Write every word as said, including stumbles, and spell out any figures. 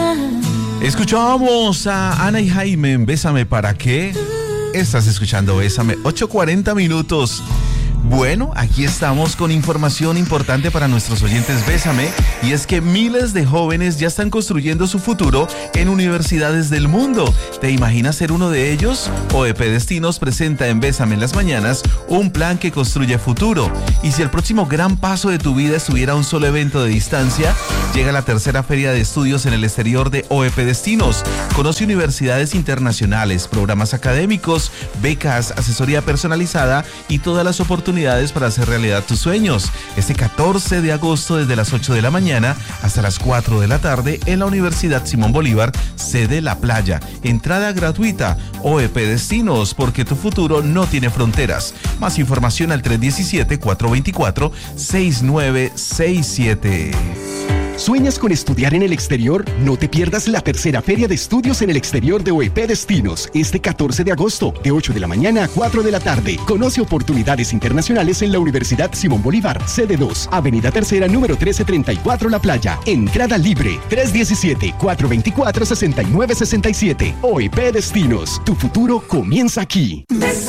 Escuchábamos a Ana y Jaime en Bésame ¿para qué? Estás escuchando Bésame, ocho cuarenta minutos. Bueno, aquí estamos con información importante para nuestros oyentes Bésame, y es que miles de jóvenes ya están construyendo su futuro en universidades del mundo. ¿Te imaginas ser uno de ellos? O E P Destinos presenta en Bésame en las mañanas un plan que construye futuro. Y si el próximo gran paso de tu vida estuviera a un solo evento de distancia, llega la tercera feria de estudios en el exterior de O E P Destinos. Conoce universidades internacionales, programas académicos, becas, asesoría personalizada y todas las oportunidades para hacer realidad tus sueños. Este catorce de agosto desde las ocho de la mañana hasta las cuatro de la tarde en la Universidad Simón Bolívar, sede La Playa. Entrada gratuita. O E P Destinos, porque tu futuro no tiene fronteras. Más información al tres uno siete, cuatro dos cuatro, seis nueve seis siete. ¿Sueñas con estudiar en el exterior? No te pierdas la tercera Feria de Estudios en el Exterior de O E P Destinos, este catorce de agosto, de ocho de la mañana a cuatro de la tarde. Conoce oportunidades internacionales en la Universidad Simón Bolívar, sede dos, Avenida Tercera, número trece treinta y cuatro, La Playa. Entrada libre, tres uno siete, cuatro dos cuatro, seis nueve seis siete. O E P Destinos, tu futuro comienza aquí.